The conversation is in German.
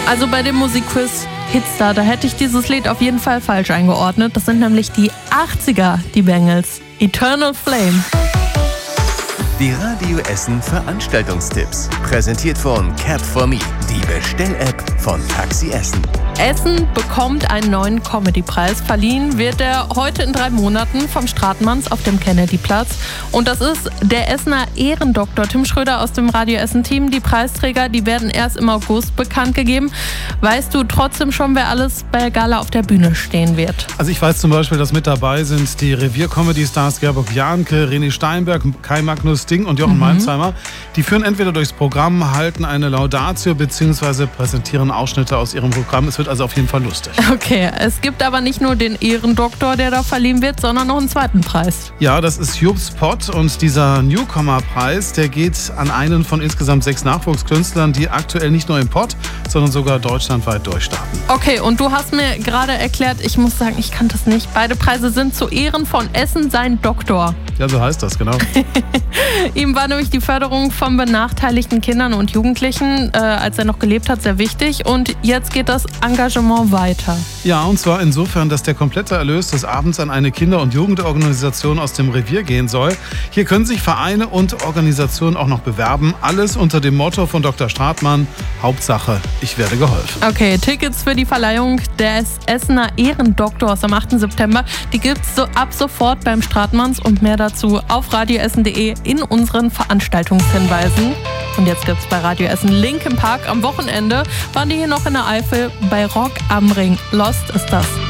Also bei dem Musikquiz Hitstar, da hätte ich dieses Lied auf jeden Fall falsch eingeordnet. Das sind nämlich die 80er, die Bangles. Eternal Flame. Die Radio Essen Veranstaltungstipps. Präsentiert von Cap4Me, die Bestell-App von Taxi Essen. Essen bekommt einen neuen Comedy-Preis. Verliehen wird er heute in 3 Monaten vom Stratmanns auf dem Kennedy-Platz. Und das ist der Essener Ehrendoktor Tim Schröder aus dem Radio Essen-Team. Die Preisträger, die werden erst im August bekannt gegeben. Weißt du trotzdem schon, wer alles bei der Gala auf der Bühne stehen wird? Also ich weiß zum Beispiel, dass mit dabei sind die Revier-Comedy-Stars Gerburg Jahnke, René Steinberg, Kai Magnus Ding und Jochen Malmsheimer. Die führen entweder durchs Programm, halten eine Laudatio bzw. präsentieren Ausschnitte aus ihrem Programm. Es wird also auf jeden Fall lustig. Okay, es gibt aber nicht nur den Ehrendoktor, der da verliehen wird, sondern noch einen zweiten Preis. Ja, das ist Jobs Pott und dieser Newcomer-Preis, der geht an einen von insgesamt 6 Nachwuchskünstlern, die aktuell nicht nur im Pott, sondern sogar deutschlandweit durchstarten. Okay, und du hast mir gerade erklärt, ich muss sagen, ich kann das nicht. Beide Preise sind zu Ehren von Essen sein Doktor. Ja, so heißt das, genau. Ihm war nämlich die Förderung von benachteiligten Kindern und Jugendlichen, als er noch gelebt hat, sehr wichtig. Und jetzt geht das Engagement weiter. Ja, und zwar insofern, dass der komplette Erlös des Abends an eine Kinder- und Jugendorganisation aus dem Revier gehen soll. Hier können sich Vereine und Organisationen auch noch bewerben. Alles unter dem Motto von Dr. Stratmann: Hauptsache, ich werde geholfen. Okay, Tickets für die Verleihung des Essener Ehrendoktors am 8. September, die gibt's ab sofort beim Stratmanns und mehr dazu auf radioessen.de in unseren Veranstaltungshinweisen. Und jetzt gibt's bei Radio Essen Linkin Park. Am Wochenende waren die hier noch in der Eifel bei Rock am Ring. Lost ist das.